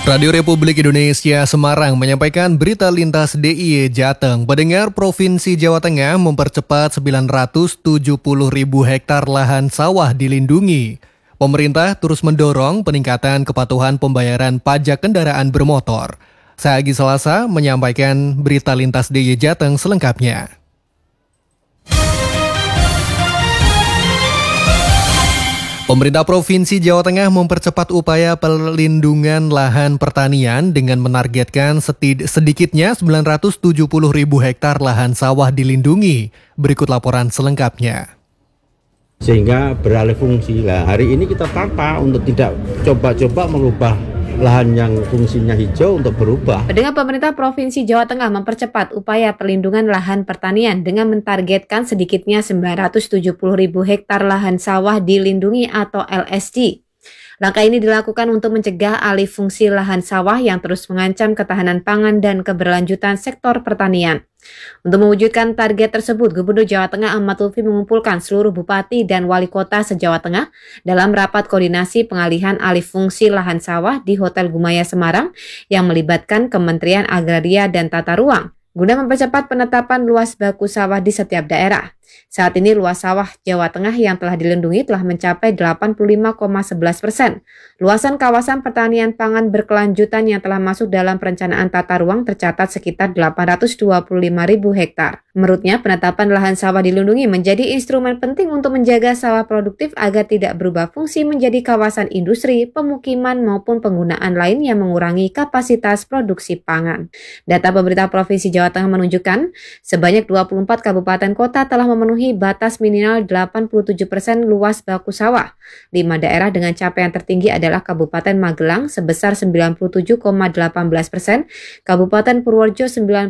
Radio Republik Indonesia Semarang menyampaikan berita lintas DIY Jateng. Pendengar, Provinsi Jawa Tengah mempercepat 970.000 hektar lahan sawah dilindungi. Pemerintah terus mendorong peningkatan kepatuhan pembayaran pajak kendaraan bermotor. Saagi Selasa menyampaikan berita lintas DIY Jateng selengkapnya. Pemerintah Provinsi Jawa Tengah mempercepat upaya pelindungan lahan pertanian dengan menargetkan sedikitnya 970.000 hektar lahan sawah dilindungi. Berikut laporan selengkapnya. Sehingga beralih fungsi. Hari ini kita tata untuk tidak coba-coba merubah lahan yang fungsinya hijau untuk berubah. Dengan pemerintah Provinsi Jawa Tengah mempercepat upaya perlindungan lahan pertanian dengan mentargetkan sedikitnya 970.000 hektar lahan sawah dilindungi atau LSD. Langkah ini dilakukan untuk mencegah alih fungsi lahan sawah yang terus mengancam ketahanan pangan dan keberlanjutan sektor pertanian. Untuk mewujudkan target tersebut, Gubernur Jawa Tengah Ahmad Lutfi mengumpulkan seluruh bupati dan wali kota se-Jawa Tengah dalam rapat koordinasi pengalihan alih fungsi lahan sawah di Hotel Gumaya Semarang yang melibatkan Kementerian Agraria dan Tata Ruang guna mempercepat penetapan luas baku sawah di setiap daerah. Saat ini luas sawah Jawa Tengah yang telah dilindungi telah mencapai 85,11%. Luasan kawasan pertanian pangan berkelanjutan yang telah masuk dalam perencanaan tata ruang tercatat sekitar 825.000 hektar. Menurutnya, penetapan lahan sawah dilindungi menjadi instrumen penting untuk menjaga sawah produktif agar tidak berubah fungsi menjadi kawasan industri, pemukiman maupun penggunaan lain yang mengurangi kapasitas produksi pangan. Data pemerintah Provinsi Jawa Tengah menunjukkan sebanyak 24 kabupaten kota telah memenuhi batas minimal 87% luas baku sawah. 5 daerah dengan capaian tertinggi adalah Kabupaten Magelang sebesar 97,18%, Kabupaten Purworejo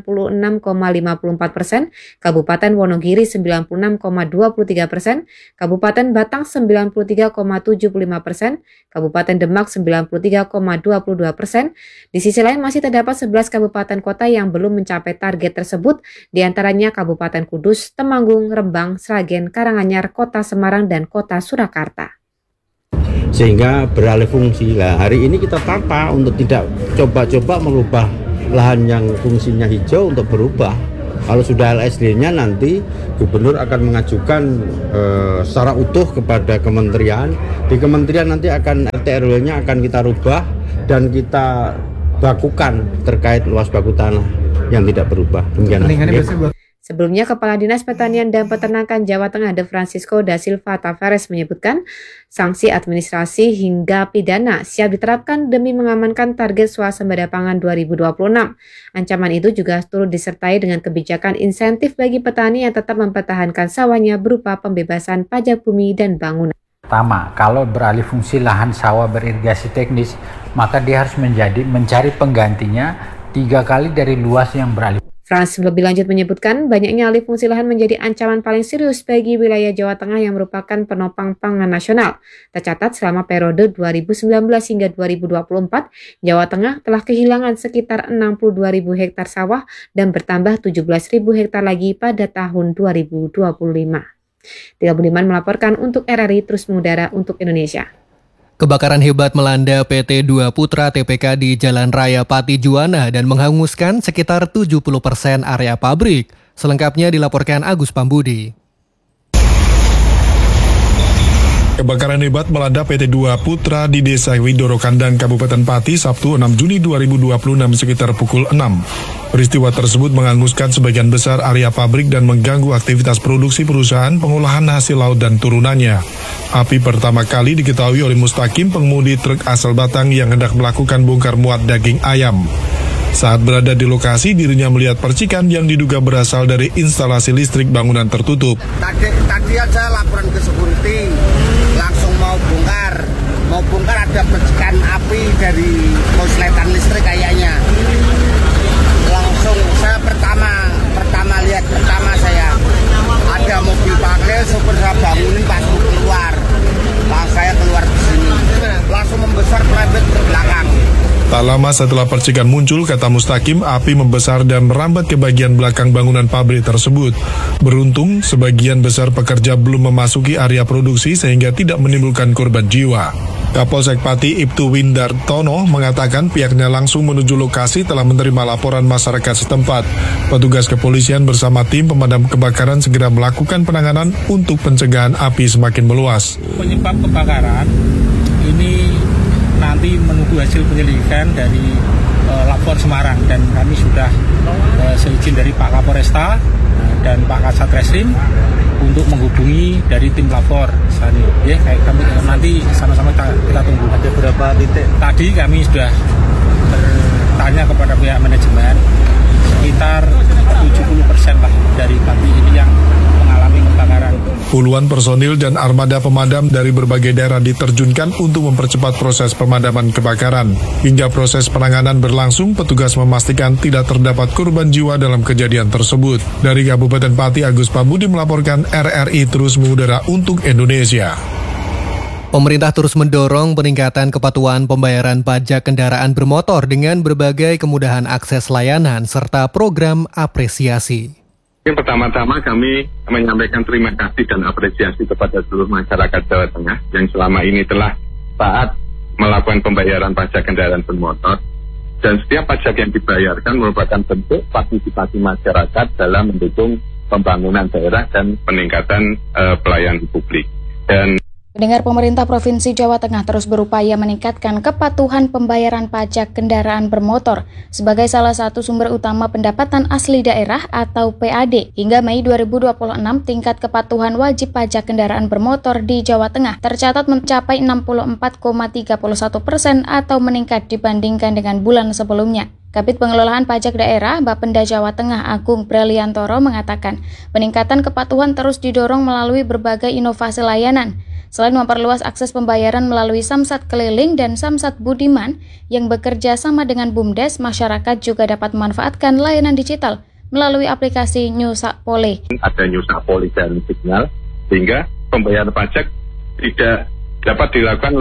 96,54%, Kabupaten Wonogiri 96,23%, Kabupaten Batang 93,75%, Kabupaten Demak 93,22%. Di sisi lain masih terdapat 11 kabupaten kota yang belum mencapai target tersebut, diantaranya Kabupaten Kudus, Temanggung, Rembang, Sragen, Karanganyar, Kota Semarang, dan Kota Surakarta. Sehingga beralih fungsi. Hari ini kita tata untuk tidak coba-coba merubah lahan yang fungsinya hijau untuk berubah. Kalau sudah LSD-nya nanti gubernur akan mengajukan secara utuh kepada kementerian. Di kementerian nanti akan RT/RW-nya akan kita rubah dan kita bakukan terkait luas baku tanah yang tidak berubah. Demikian. Sebelumnya, Kepala Dinas Pertanian dan Peternakan Jawa Tengah De Francisco da Silva Tavares menyebutkan sanksi administrasi hingga pidana siap diterapkan demi mengamankan target swasembada pangan 2026. Ancaman itu juga turut disertai dengan kebijakan insentif bagi petani yang tetap mempertahankan sawahnya berupa pembebasan pajak bumi dan bangunan. Pertama, kalau beralih fungsi lahan sawah beririgasi teknis, maka dia harus mencari penggantinya 3 kali dari luas yang beralih. Frans lebih lanjut menyebutkan banyaknya alih fungsi lahan menjadi ancaman paling serius bagi wilayah Jawa Tengah yang merupakan penopang pangan nasional. Tercatat selama periode 2019 hingga 2024, Jawa Tengah telah kehilangan sekitar 62.000 hektar sawah dan bertambah 17.000 hektar lagi pada tahun 2025. Tia Budiman melaporkan untuk RRI Terus Mengudara untuk Indonesia. Kebakaran hebat melanda PT 2 Putra TPK di Jalan Raya Pati Juwana dan menghanguskan sekitar 70% area pabrik. Selengkapnya dilaporkan Agus Pambudi. Kebakaran hebat melanda PT 2 Putra di Desa Widoro Kandang, Kabupaten Pati, Sabtu 6 Juni 2026 sekitar pukul 6. Peristiwa tersebut menghanguskan sebagian besar area pabrik dan mengganggu aktivitas produksi perusahaan pengolahan hasil laut dan turunannya. Api pertama kali diketahui oleh Mustaqim, pengemudi truk asal Batang yang hendak melakukan bongkar muat daging ayam. Saat berada di lokasi, dirinya melihat percikan yang diduga berasal dari instalasi listrik bangunan tertutup. Tadi aja laporan ke security, langsung mau bongkar ada percikan api dari konsletan listrik kayaknya. Langsung saya pertama saya ada mobil pakai, sopir saya bangunin pas keluar. Saya keluar di sini, langsung membesar merembet ke belakang. Tak lama setelah percikan muncul, kata Mustaqim, api membesar dan merambat ke bagian belakang bangunan pabrik tersebut. Beruntung, sebagian besar pekerja belum memasuki area produksi sehingga tidak menimbulkan korban jiwa. Kapolsek Pati Ibtu Windartono mengatakan pihaknya langsung menuju lokasi telah menerima laporan masyarakat setempat. Petugas kepolisian bersama tim pemadam kebakaran segera melakukan penanganan untuk pencegahan api semakin meluas. Penyebab kebakaran ini nanti menunggu hasil penyelidikan dari Lapor Semarang, dan kami sudah seizin dari Pak Kapolresta dan Pak Kasat Reskrim untuk menghubungi dari tim lapor. Ya, kami nanti sama-sama kita tunggu. Ada berapa titik? Tadi kami sudah bertanya kepada pihak manajemen, sekitar 70% lah dari kami ini yang mengalami kebakaran. Puluhan personil dan armada pemadam dari berbagai daerah diterjunkan untuk mempercepat proses pemadaman kebakaran. Hingga proses penanganan berlangsung, petugas memastikan tidak terdapat korban jiwa dalam kejadian tersebut. Dari Kabupaten Pati, Agus Pambudi melaporkan RRI terus mengudara untuk Indonesia. Pemerintah terus mendorong peningkatan kepatuhan pembayaran pajak kendaraan bermotor dengan berbagai kemudahan akses layanan serta program apresiasi. Yang pertama-tama kami menyampaikan terima kasih dan apresiasi kepada seluruh masyarakat Jawa Tengah yang selama ini telah taat melakukan pembayaran pajak kendaraan bermotor, dan setiap pajak yang dibayarkan merupakan bentuk partisipasi masyarakat dalam mendukung pembangunan daerah dan peningkatan pelayanan publik. Dan Pendengar, pemerintah Provinsi Jawa Tengah terus berupaya meningkatkan kepatuhan pembayaran pajak kendaraan bermotor sebagai salah satu sumber utama pendapatan asli daerah atau PAD. Hingga Mei 2026, tingkat kepatuhan wajib pajak kendaraan bermotor di Jawa Tengah tercatat mencapai 64,31% atau meningkat dibandingkan dengan bulan sebelumnya. Kabid Pengelolaan Pajak Daerah Bapenda Jawa Tengah Agung Briliantoro mengatakan, peningkatan kepatuhan terus didorong melalui berbagai inovasi layanan. Selain memperluas akses pembayaran melalui Samsat Keliling dan Samsat Budiman yang bekerja sama dengan BUMDes, masyarakat juga dapat memanfaatkan layanan digital melalui aplikasi Nyusapole. Ada Nyusapole dan Signal, sehingga pembayaran pajak tidak dapat dilakukan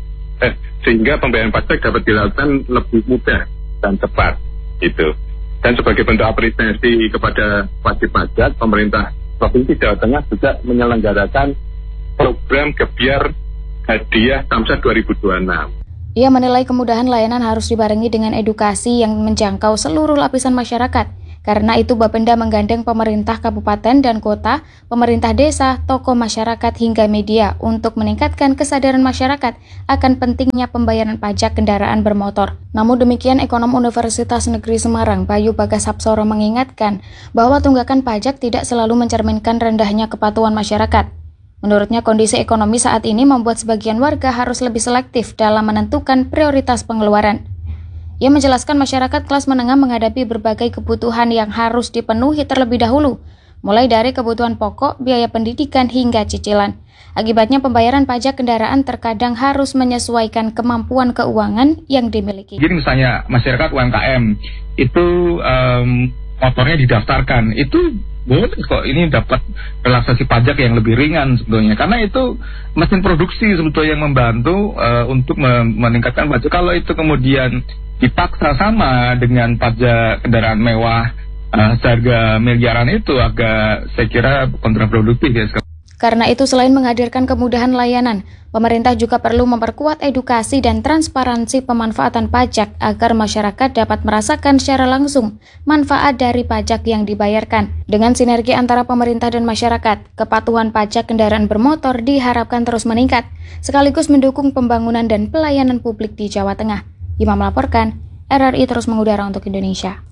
lebih mudah dan cepat, gitu. Dan sebagai bentuk apresiasi kepada wajib pajak, pemerintah Provinsi Jawa Tengah juga menyelenggarakan program Gebyar Hadiah Samsat 2026. Ia menilai kemudahan layanan harus dibarengi dengan edukasi yang menjangkau seluruh lapisan masyarakat. Karena itu Bapenda menggandeng pemerintah kabupaten dan kota, pemerintah desa, tokoh masyarakat hingga media untuk meningkatkan kesadaran masyarakat akan pentingnya pembayaran pajak kendaraan bermotor. Namun demikian, Ekonom Universitas Negeri Semarang Bayu Bagas Hapsoro mengingatkan bahwa tunggakan pajak tidak selalu mencerminkan rendahnya kepatuhan masyarakat. Menurutnya, kondisi ekonomi saat ini membuat sebagian warga harus lebih selektif dalam menentukan prioritas pengeluaran. Ia menjelaskan masyarakat kelas menengah menghadapi berbagai kebutuhan yang harus dipenuhi terlebih dahulu, mulai dari kebutuhan pokok, biaya pendidikan, hingga cicilan. Akibatnya pembayaran pajak kendaraan terkadang harus menyesuaikan kemampuan keuangan yang dimiliki. Jadi misalnya masyarakat UMKM itu motornya didaftarkan, itu boleh kok ini dapat relaksasi pajak yang lebih ringan sebetulnya, karena itu mesin produksi sebetulnya yang membantu untuk meningkatkan pajak. Kalau itu kemudian dipaksa sama dengan pajak kendaraan mewah harga miliaran, itu agak saya kira kontraproduktif ya. Karena itu, selain menghadirkan kemudahan layanan, pemerintah juga perlu memperkuat edukasi dan transparansi pemanfaatan pajak agar masyarakat dapat merasakan secara langsung manfaat dari pajak yang dibayarkan. Dengan sinergi antara pemerintah dan masyarakat, kepatuhan pajak kendaraan bermotor diharapkan terus meningkat, sekaligus mendukung pembangunan dan pelayanan publik di Jawa Tengah. Imam melaporkan, RRI terus mengudara untuk Indonesia.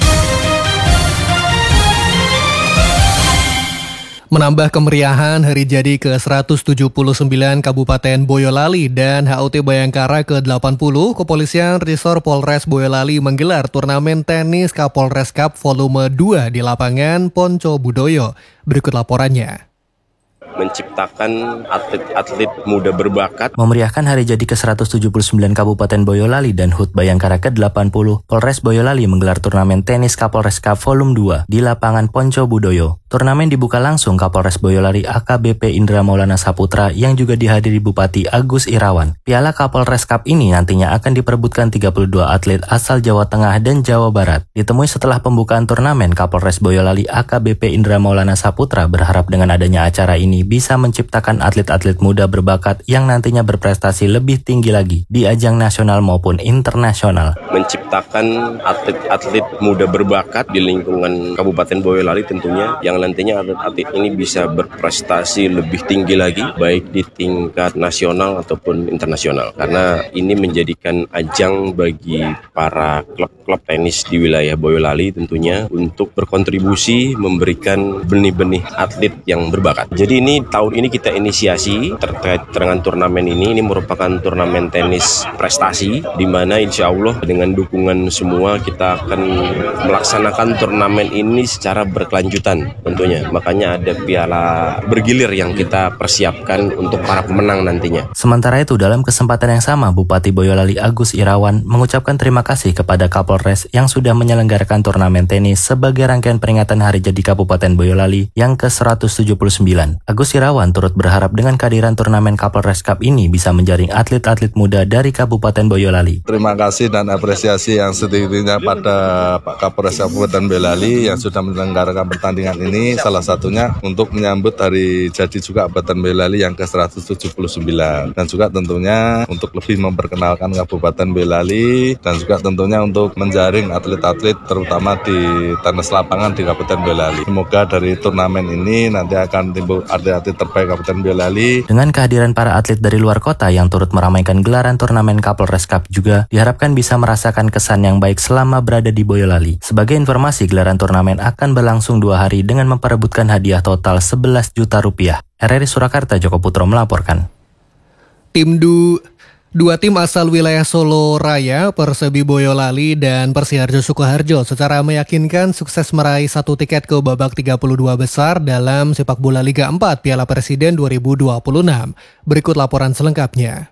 Menambah kemeriahan hari jadi ke-179 Kabupaten Boyolali dan HUT Bayangkara ke-80, Kepolisian Resor Polres Boyolali menggelar turnamen tenis Kapolres Cup Volume 2 di lapangan Ponco Budoyo. Berikut laporannya. Menciptakan atlet-atlet muda berbakat. Memeriahkan hari jadi ke-179 Kabupaten Boyolali dan HUT Bayangkara ke-80, Polres Boyolali menggelar turnamen tenis Kapolres Cup Volume 2 di lapangan Ponco Budoyo. Turnamen dibuka langsung Kapolres Boyolali AKBP Indra Maulana Saputra yang juga dihadiri Bupati Agus Irawan. Piala Kapolres Cup ini nantinya akan diperebutkan 32 atlet asal Jawa Tengah dan Jawa Barat. Ditemui setelah pembukaan turnamen, Kapolres Boyolali AKBP Indra Maulana Saputra berharap dengan adanya acara ini bisa menciptakan atlet-atlet muda berbakat yang nantinya berprestasi lebih tinggi lagi di ajang nasional maupun internasional. Menciptakan atlet-atlet muda berbakat di lingkungan Kabupaten Boyolali tentunya, yang nantinya atlet-atlet ini bisa berprestasi lebih tinggi lagi baik di tingkat nasional ataupun internasional, karena ini menjadikan ajang bagi para klub-klub tenis di wilayah Boyolali tentunya untuk berkontribusi memberikan benih-benih atlet yang berbakat. Jadi ini tahun ini kita inisiasi terkait dengan turnamen ini merupakan turnamen tenis prestasi, di mana insya Allah dengan dukungan semua kita akan melaksanakan turnamen ini secara berkelanjutan tentunya. Makanya ada piala bergilir yang kita persiapkan untuk para pemenang nantinya. Sementara itu, dalam kesempatan yang sama, Bupati Boyolali Agus Irawan mengucapkan terima kasih kepada Kapolres yang sudah menyelenggarakan turnamen tenis sebagai rangkaian peringatan Hari Jadi Kabupaten Boyolali yang ke-179. Agus Irawan turut berharap dengan kehadiran turnamen Kapolres Cup ini bisa menjaring atlet-atlet muda dari Kabupaten Boyolali. Terima kasih dan apresiasi yang setinggi-tingginya pada Pak Kapolres Kabupaten Boyolali yang sudah menyelenggarakan pertandingan ini, salah satunya untuk menyambut Hari Jadi juga Kabupaten Boyolali yang ke-179, dan juga tentunya untuk lebih memperkenalkan Kabupaten Boyolali, dan juga tentunya untuk menjaring atlet-atlet terutama di tenis lapangan di Kabupaten Boyolali. Semoga dari turnamen ini nanti akan timbul atlet-atlet terbaik Kabupaten Boyolali. Dengan kehadiran para atlet dari luar kota yang turut meramaikan gelaran turnamen Kapolres Cup juga diharapkan bisa merasakan kesan yang baik selama berada di Boyolali. Sebagai informasi, gelaran turnamen akan berlangsung 2 hari dengan memperebutkan hadiah total 11 juta rupiah. RRI Surakarta, Joko Putro melaporkan. Dua tim asal wilayah Solo Raya, Persebi Boyolali dan Persiharjo Sukoharjo secara meyakinkan sukses meraih 1 tiket ke babak 32 besar dalam sepak bola Liga 4 Piala Presiden 2026. Berikut laporan selengkapnya.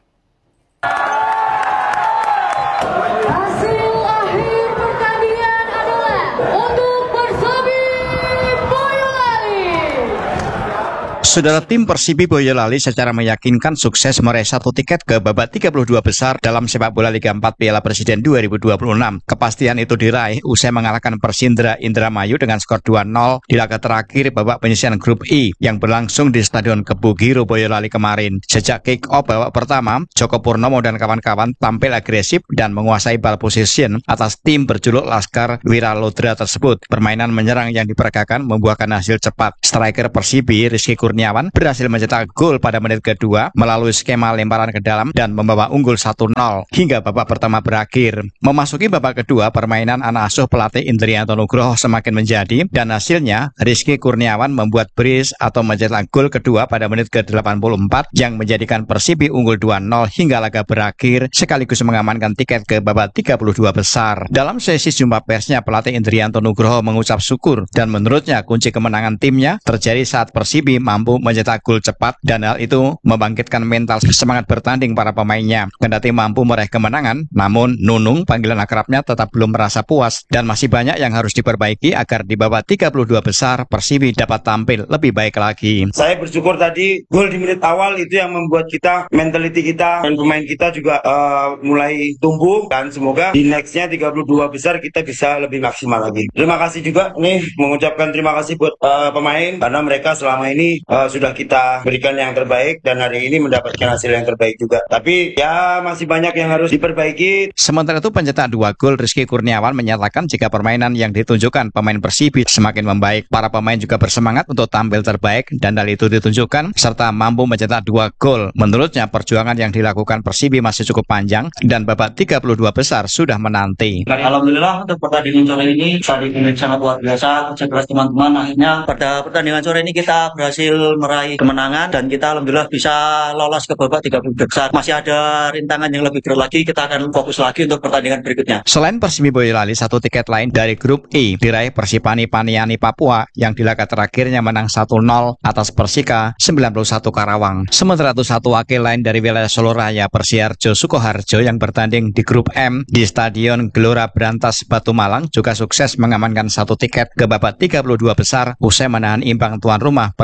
Saudara, tim Persibi Boyolali secara meyakinkan sukses meraih 1 tiket ke babak 32 besar dalam sepak bola Liga 4 Piala Presiden 2026. Kepastian itu diraih usai mengalahkan Persindra Indramayu dengan skor 2-0 di laga terakhir babak penyisihan grup I yang berlangsung di Stadion Kebugiro Boyolali kemarin. Sejak kick off babak pertama, Joko Purnomo dan kawan-kawan tampil agresif dan menguasai ball position atas tim berjuluk Laskar Wiralodra tersebut. Permainan menyerang yang diperagakan membuahkan hasil cepat. Striker Persibi Rizky Kurniawan berhasil mencetak gol pada menit kedua melalui skema lemparan ke dalam dan membawa unggul 1-0 hingga babak pertama berakhir. Memasuki babak kedua, permainan anak asuh pelatih Indrianto Nugroho semakin menjadi dan hasilnya Rizky Kurniawan membuat brace atau mencetak gol kedua pada menit ke-84 yang menjadikan Persibi unggul 2-0 hingga laga berakhir sekaligus mengamankan tiket ke babak 32 besar. Dalam sesi jumpa persnya, pelatih Indrianto Nugroho mengucap syukur dan menurutnya kunci kemenangan timnya terjadi saat Persibi mampu mencetak gol cepat dan hal itu membangkitkan mental semangat bertanding para pemainnya. Kendati mampu meraih kemenangan, namun Nunung, panggilan akrabnya, tetap belum merasa puas dan masih banyak yang harus diperbaiki agar di babak 32 besar Persibi dapat tampil lebih baik lagi. Saya bersyukur tadi gol di menit awal itu yang membuat kita, mentality kita dan pemain kita juga mulai tumbuh, dan semoga di nextnya 32 besar kita bisa lebih maksimal lagi. Terima kasih juga nih, mengucapkan terima kasih buat pemain karena mereka selama ini sudah kita berikan yang terbaik dan hari ini mendapatkan hasil yang terbaik juga. Tapi ya masih banyak yang harus diperbaiki. Sementara itu pencetak 2 gol Rizky Kurniawan menyatakan jika permainan yang ditunjukkan pemain Persibi semakin membaik. Para pemain juga bersemangat untuk tampil terbaik dan hal itu ditunjukkan serta mampu mencetak 2 gol. Menurutnya perjuangan yang dilakukan Persibi masih cukup panjang dan babak 32 besar sudah menanti. Alhamdulillah untuk pertandingan sore ini sangat luar biasa, kerja keras teman-teman. Akhirnya pada pertandingan sore ini kita berhasil meraih kemenangan dan kita alhamdulillah bisa lolos ke babak 32 besar. Masih ada rintangan yang lebih berat lagi, kita akan fokus lagi untuk pertandingan berikutnya. Selain Persibi Boyolali, 1 tiket lain dari grup I diraih Persipani Paniani Papua yang di laga terakhirnya menang 1-0 atas Persika 91 Karawang. Sementara itu 1 wakil lain dari wilayah Solo Raya, Persiharjo Sukoharjo yang bertanding di grup M di Stadion Gelora Brantas Batu Malang juga sukses mengamankan 1 tiket ke babak 32 besar usai menahan imbang tuan rumah Persikoba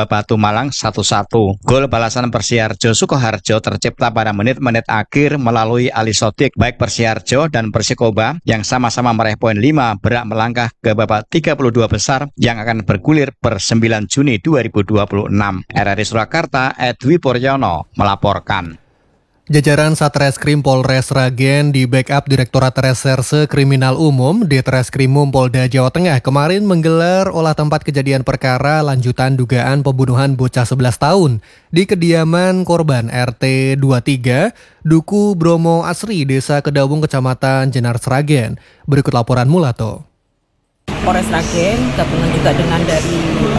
Batu Malang 1-1. Gol balasan Persiharjo Sukoharjo tercipta pada menit-menit akhir melalui Ali Sodik. Baik Persiharjo dan Persikoba yang sama-sama meraih poin 5 berhak melangkah ke babak 32 besar yang akan bergulir per 9 Juni 2026. RRI Surakarta, Edwi Puryono melaporkan. Jajaran Satreskrim Polres Sragen di backup Direktorat Reserse Kriminal Umum Ditreskrimum Polda Jawa Tengah kemarin menggelar olah tempat kejadian perkara lanjutan dugaan pembunuhan bocah 11 tahun di kediaman korban RT 23 Duku Bromo Asri, Desa Kedawung, Kecamatan Jenar, Sragen. Berikut laporan Mulato. Polres Sragen gabungan juga dengan dari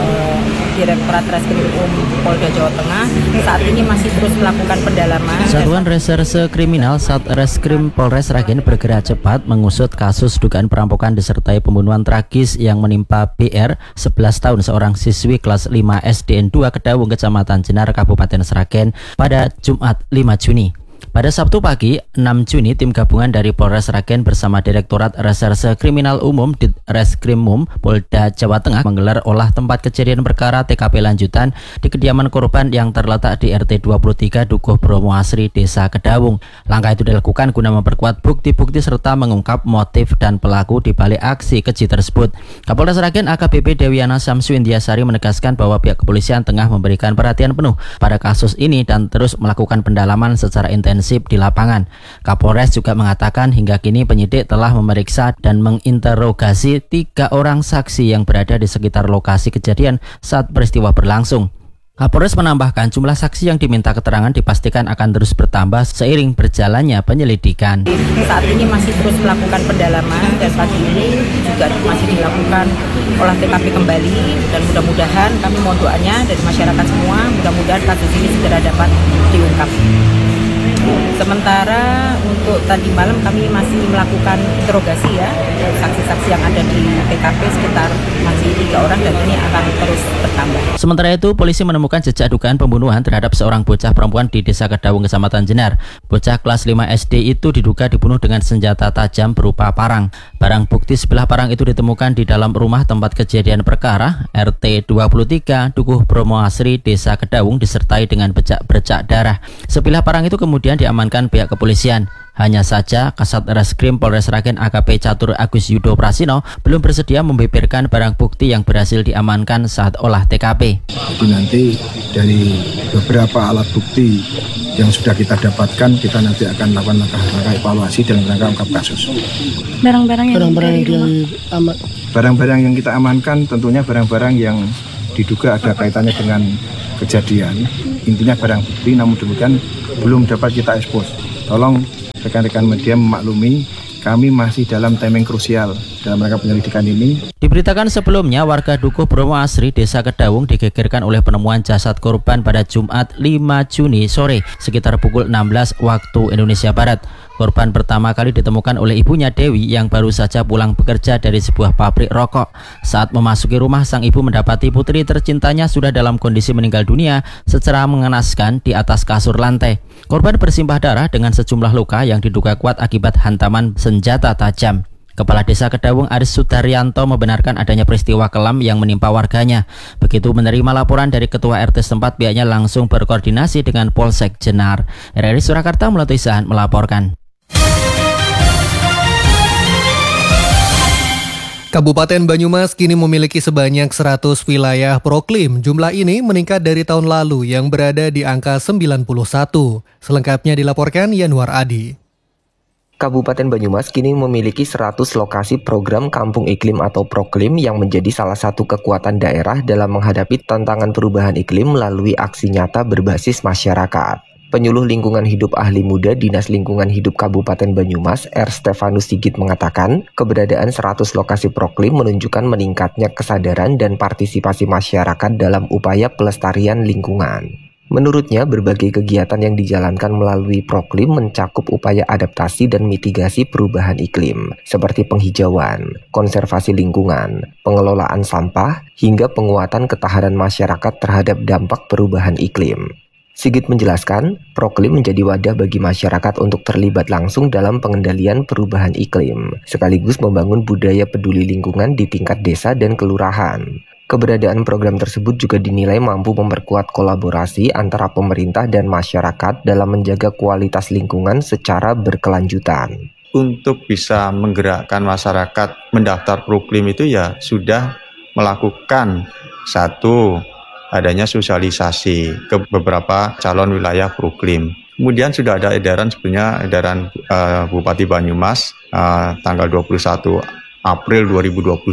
Direktorat Reskrim Umum Polda Jawa Tengah saat ini masih terus melakukan pendalaman. Satuan Reserse Kriminal Satreskrim Polres Sragen bergerak cepat mengusut kasus dugaan perampokan disertai pembunuhan tragis yang menimpa BR 11 tahun, seorang siswi kelas 5 SDN 2 Kedawung, Kecamatan Jenar, Kabupaten Sragen pada Jumat 5 Juni. Pada Sabtu pagi, 6 Juni, tim gabungan dari Polres Sragen bersama Direktorat Reserse Kriminal Umum Ditreskrimum Polda Jawa Tengah menggelar olah tempat kejadian perkara TKP lanjutan di kediaman korban yang terletak di RT 23 Dukuh Bromo Asri, Desa Kedawung. Langkah itu dilakukan guna memperkuat bukti-bukti serta mengungkap motif dan pelaku di balik aksi keji tersebut. Kapolres Sragen AKBP Dewiana Samsu Indiasari menegaskan bahwa pihak kepolisian tengah memberikan perhatian penuh pada kasus ini dan terus melakukan pendalaman secara intensif di lapangan. Kapolres juga mengatakan hingga kini penyidik telah memeriksa dan menginterogasi 3 orang saksi yang berada di sekitar lokasi kejadian saat peristiwa berlangsung. Kapolres menambahkan jumlah saksi yang diminta keterangan dipastikan akan terus bertambah seiring berjalannya penyelidikan. Saat ini masih terus melakukan pendalaman dan pagi ini juga masih dilakukan olah TKP kembali dan mudah-mudahan kami mohon doanya dari masyarakat semua, mudah-mudahan kasus ini segera dapat diungkap. Sementara untuk tadi malam kami masih melakukan interogasi ya saksi-saksi yang ada di TKP sekitar masih 3 orang dan ini akan terus bertambah. Sementara itu, polisi menemukan jejak dugaan pembunuhan terhadap seorang bocah perempuan di Desa Kedawung, Kecamatan Jenar. Bocah kelas 5 SD itu diduga dibunuh dengan senjata tajam berupa parang. Barang bukti sebilah parang itu ditemukan di dalam rumah tempat kejadian perkara RT 23 Dukuh Bromo Asri, Desa Kedawung, disertai dengan bercak darah. Sebilah parang itu kemudian diamankan pihak kepolisian. Hanya saja Kasat Reskrim Polres Sragen AKP Catur Agus Yudo Prasino belum bersedia membeberkan barang bukti yang berhasil diamankan saat olah TKP. Jadi nanti dari beberapa alat bukti yang sudah kita dapatkan, kita nanti akan melakukan langkah evaluasi dalam rangka ungkap kasus. Barang-barang yang kita amankan tentunya barang-barang yang diduga ada kaitannya dengan kejadian. Intinya barang bukti, namun demikian belum dapat kita ekspos. Tolong rekan-rekan media memaklumi, kami masih dalam timing krusial dalam rangka penyelidikan ini. Diberitakan sebelumnya, warga Dukuh Bromo Asri, Desa Kedawung digegerkan oleh penemuan jasad korban pada Jumat 5 Juni sore sekitar pukul 16 waktu Indonesia Barat. Korban pertama kali ditemukan oleh ibunya Dewi yang baru saja pulang bekerja dari sebuah pabrik rokok. Saat memasuki rumah, sang ibu mendapati putri tercintanya sudah dalam kondisi meninggal dunia secara mengenaskan di atas kasur lantai. Korban bersimbah darah dengan sejumlah luka yang diduga kuat akibat hantaman senjata tajam. Kepala Desa Kedawung Aris Sudaryanto membenarkan adanya peristiwa kelam yang menimpa warganya. Begitu menerima laporan dari Ketua RT setempat, pihaknya langsung berkoordinasi dengan Polsek Jenar. RRI Surakarta Mulatu Isahan melaporkan. Kabupaten Banyumas kini memiliki sebanyak 100 wilayah proklim. Jumlah ini meningkat dari tahun lalu yang berada di angka 91. Selengkapnya dilaporkan Yanuar Adi. Kabupaten Banyumas kini memiliki 100 lokasi program kampung iklim atau proklim yang menjadi salah satu kekuatan daerah dalam menghadapi tantangan perubahan iklim melalui aksi nyata berbasis masyarakat. Penyuluh Lingkungan Hidup Ahli Muda Dinas Lingkungan Hidup Kabupaten Banyumas, R. Stefanus Sigit mengatakan, keberadaan 100 lokasi proklim menunjukkan meningkatnya kesadaran dan partisipasi masyarakat dalam upaya pelestarian lingkungan. Menurutnya, berbagai kegiatan yang dijalankan melalui proklim mencakup upaya adaptasi dan mitigasi perubahan iklim, seperti penghijauan, konservasi lingkungan, pengelolaan sampah, hingga penguatan ketahanan masyarakat terhadap dampak perubahan iklim. Sigit menjelaskan, proklim menjadi wadah bagi masyarakat untuk terlibat langsung dalam pengendalian perubahan iklim, sekaligus membangun budaya peduli lingkungan di tingkat desa dan kelurahan. Keberadaan program tersebut juga dinilai mampu memperkuat kolaborasi antara pemerintah dan masyarakat dalam menjaga kualitas lingkungan secara berkelanjutan. Untuk bisa menggerakkan masyarakat mendaftar Proklim itu ya sudah melakukan satu, adanya sosialisasi ke beberapa calon wilayah Proklim. Kemudian sudah ada edaran Bupati Banyumas tanggal 21 April 2021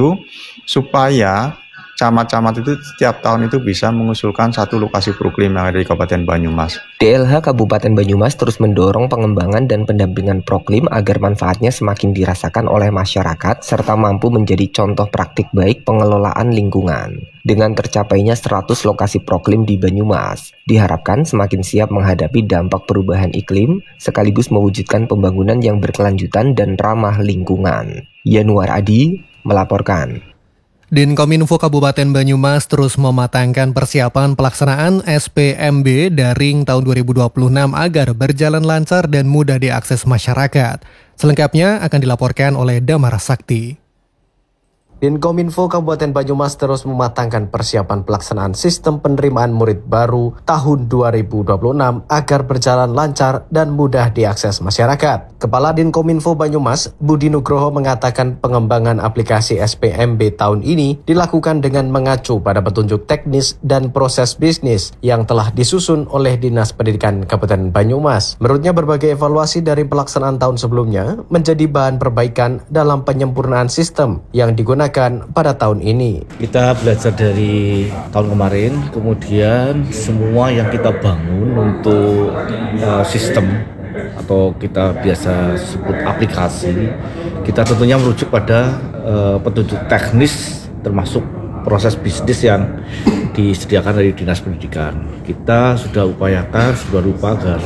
supaya camat-camat itu setiap tahun itu bisa mengusulkan satu lokasi Proklim yang ada di Kabupaten Banyumas. DLH Kabupaten Banyumas terus mendorong pengembangan dan pendampingan Proklim agar manfaatnya semakin dirasakan oleh masyarakat serta mampu menjadi contoh praktik baik pengelolaan lingkungan. Dengan tercapainya 100 lokasi Proklim di Banyumas, diharapkan semakin siap menghadapi dampak perubahan iklim sekaligus mewujudkan pembangunan yang berkelanjutan dan ramah lingkungan. Yanuar Adi melaporkan. Dinkominfo Kabupaten Banyumas terus mematangkan persiapan pelaksanaan SPMB daring tahun 2026 agar berjalan lancar dan mudah diakses masyarakat. Selengkapnya akan dilaporkan oleh Damar Sakti. Dinkominfo Kabupaten Banyumas terus mematangkan persiapan pelaksanaan sistem penerimaan murid baru tahun 2026 agar berjalan lancar dan mudah diakses masyarakat. Kepala Dinkominfo Banyumas, Budi Nugroho mengatakan pengembangan aplikasi SPMB tahun ini dilakukan dengan mengacu pada petunjuk teknis dan proses bisnis yang telah disusun oleh Dinas Pendidikan Kabupaten Banyumas. Menurutnya berbagai evaluasi dari pelaksanaan tahun sebelumnya menjadi bahan perbaikan dalam penyempurnaan sistem yang digunakan pada tahun ini. Kita belajar dari tahun kemarin, kemudian semua yang kita bangun untuk sistem atau kita biasa sebut aplikasi, kita tentunya merujuk pada petunjuk teknis termasuk proses bisnis yang disediakan dari Dinas Pendidikan. Kita sudah upayakan sebuah rupa agar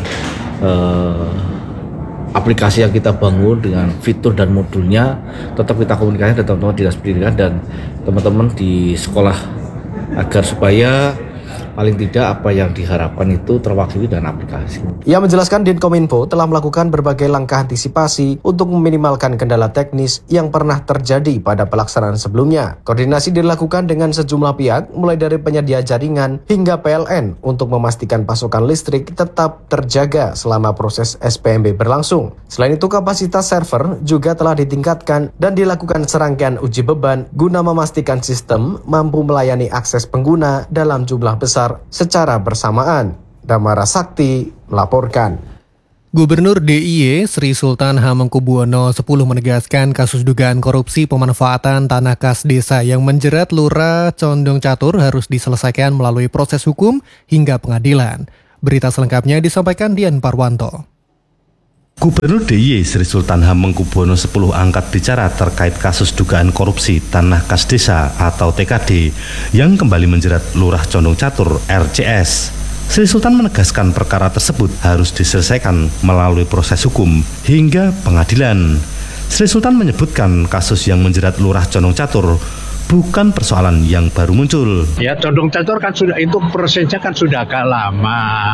aplikasi yang kita bangun dengan fitur dan modulnya tetap kita komunikasikan dengan teman-teman Dinas Pendidikan dan teman-teman di sekolah agar supaya paling tidak apa yang diharapkan itu terwakili dalam aplikasi. Ia menjelaskan Dinkominfo telah melakukan berbagai langkah antisipasi untuk meminimalkan kendala teknis yang pernah terjadi pada pelaksanaan sebelumnya. Koordinasi dilakukan dengan sejumlah pihak mulai dari penyedia jaringan hingga PLN untuk memastikan pasokan listrik tetap terjaga selama proses SPMB berlangsung. Selain itu kapasitas server juga telah ditingkatkan dan dilakukan serangkaian uji beban guna memastikan sistem mampu melayani akses pengguna dalam jumlah besar secara bersamaan. Damara Sakti melaporkan. Gubernur DIY Sri Sultan Hamengkubuwono X menegaskan kasus dugaan korupsi pemanfaatan tanah kas desa yang menjerat Lurah Condong Catur harus diselesaikan melalui proses hukum hingga pengadilan. Berita selengkapnya disampaikan Dian Parwanto. Gubernur DIY Sri Sultan Hamengkubuwono X angkat bicara terkait kasus dugaan korupsi tanah kas desa atau TKD yang kembali menjerat Lurah Condong Catur RCS. Sri Sultan menegaskan perkara tersebut harus diselesaikan melalui proses hukum hingga pengadilan. Sri Sultan menyebutkan kasus yang menjerat Lurah Condong Catur bukan persoalan yang baru muncul. Ya, Condong Catur kan sudah, itu prosesnya kan sudah agak lama.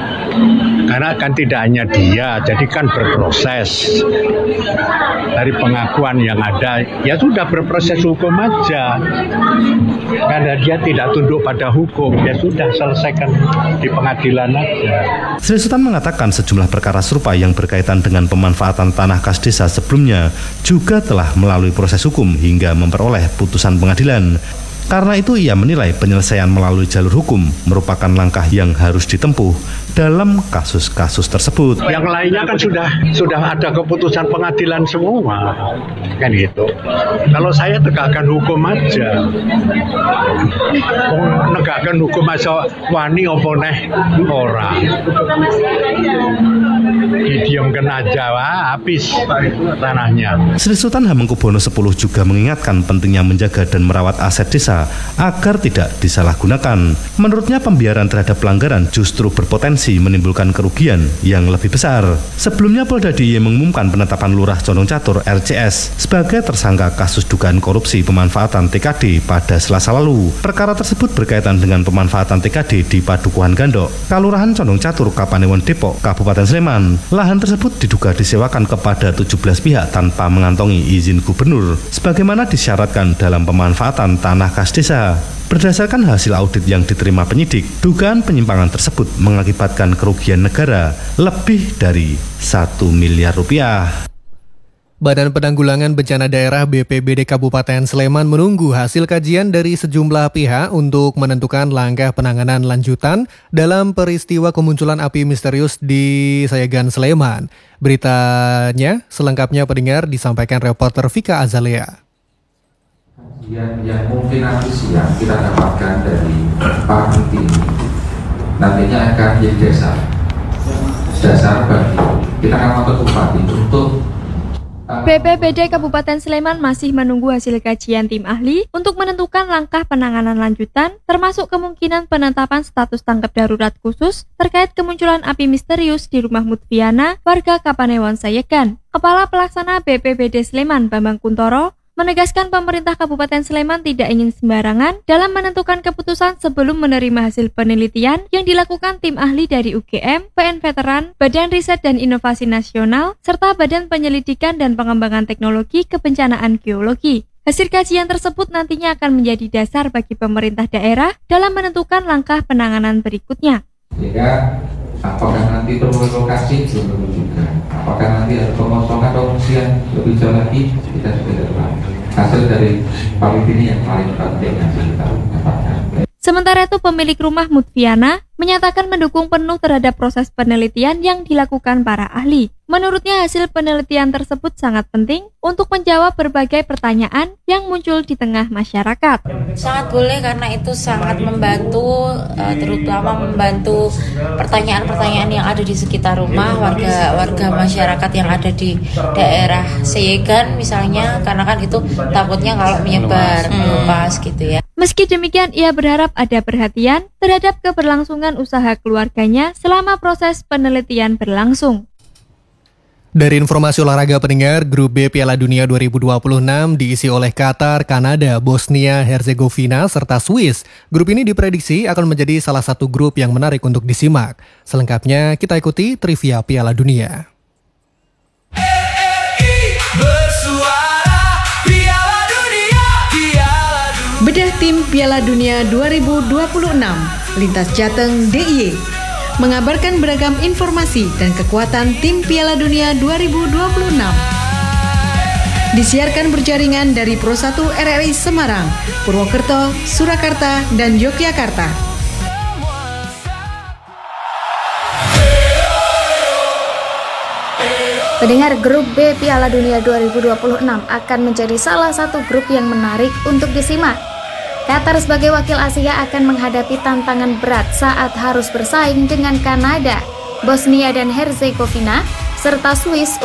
Karena kan tidak hanya dia, jadi kan berproses. Dari pengakuan yang ada, ya sudah berproses hukum aja. Karena dia tidak tunduk pada hukum, ya sudah selesaikan di pengadilan aja. Sri Sultan mengatakan sejumlah perkara serupa yang berkaitan dengan pemanfaatan tanah kas desa sebelumnya juga telah melalui proses hukum hingga memperoleh putusan pengadilan. Karena itu ia menilai penyelesaian melalui jalur hukum merupakan langkah yang harus ditempuh dalam kasus-kasus tersebut. Yang lainnya kan sudah ada keputusan pengadilan semua, kan gitu. Kalau saya tegakkan hukum aja, menegakkan hukum aja wani opo neh orang. Didiamkan aja, habis tanahnya. Sri Sultan Hamengkubuwono X juga mengingatkan pentingnya menjaga dan merawat aset desa agar tidak disalahgunakan. Menurutnya pembiaran terhadap pelanggaran justru berpotensi menimbulkan kerugian yang lebih besar. Sebelumnya Polda DIY mengumumkan penetapan Lurah Condong Catur RCS sebagai tersangka kasus dugaan korupsi pemanfaatan TKD pada Selasa lalu. Perkara tersebut berkaitan dengan pemanfaatan TKD di Padukuhan Gandok, Kalurahan Condong Catur, Kapanewon Depok, Kabupaten Sleman. Lahan tersebut diduga disewakan kepada 17 pihak tanpa mengantongi izin gubernur, sebagaimana disyaratkan dalam pemanfaatan tanah kas kas desa. Berdasarkan hasil audit yang diterima penyidik, dugaan penyimpangan tersebut mengakibatkan kerugian negara lebih dari 1 miliar rupiah. Badan Penanggulangan Bencana Daerah BPBD Kabupaten Sleman menunggu hasil kajian dari sejumlah pihak untuk menentukan langkah penanganan lanjutan dalam peristiwa kemunculan api misterius di Sayegan, Sleman. Beritanya selengkapnya pendengar disampaikan reporter Vika Azalea. Kajian yang mungkin nanti siang kita dapatkan dari Pak Menteri ini nantinya akan menjadi dasar bagi kita akan membentuk Bupati untuk BPBD Kabupaten Sleman masih menunggu hasil kajian tim ahli untuk menentukan langkah penanganan lanjutan, termasuk kemungkinan penetapan status tanggap darurat khusus terkait kemunculan api misterius di rumah Mutfiana, warga Kapanewon, Sayegan. Kepala Pelaksana BPBD Sleman, Bambang Kuntoro, menegaskan pemerintah Kabupaten Sleman tidak ingin sembarangan dalam menentukan keputusan sebelum menerima hasil penelitian yang dilakukan tim ahli dari UGM, PN Veteran, Badan Riset dan Inovasi Nasional, serta Badan Penyelidikan dan Pengembangan Teknologi Kebencanaan Geologi. Hasil kajian tersebut nantinya akan menjadi dasar bagi pemerintah daerah dalam menentukan langkah penanganan berikutnya. Sehingga apakah nanti perlu relokasi belum juga, apakah nanti ada pengosongan pengungsian lebih jauh lagi, kita tidak tahu. Hasil dari Pak ini yang paling penting yang kita dapatkan. Sementara itu pemilik rumah Mutfiana menyatakan mendukung penuh terhadap proses penelitian yang dilakukan para ahli. Menurutnya hasil penelitian tersebut sangat penting untuk menjawab berbagai pertanyaan yang muncul di tengah masyarakat. Sangat boleh karena itu sangat membantu, terutama membantu pertanyaan-pertanyaan yang ada di sekitar rumah warga masyarakat yang ada di daerah Sayegan misalnya, karena kan itu takutnya kalau menyebar meluas gitu ya. Meski demikian, ia berharap ada perhatian terhadap keberlangsungan usaha keluarganya selama proses penelitian berlangsung. Dari informasi olahraga pendengar, Grup B Piala Dunia 2026 diisi oleh Qatar, Kanada, Bosnia, Herzegovina, serta Swiss. Grup ini diprediksi akan menjadi salah satu grup yang menarik untuk disimak. Selengkapnya kita ikuti trivia Piala Dunia. Bedah tim Piala Dunia 2026, Lintas Jateng DIY, mengabarkan beragam informasi dan kekuatan tim Piala Dunia 2026. Disiarkan berjaringan dari Pro 1 RRI Semarang, Purwokerto, Surakarta, dan Yogyakarta. Pendengar, Grup B Piala Dunia 2026 akan menjadi salah satu grup yang menarik untuk disimak. Qatar sebagai wakil Asia akan menghadapi tantangan berat saat harus bersaing dengan Kanada, Bosnia dan Herzegovina, serta Swiss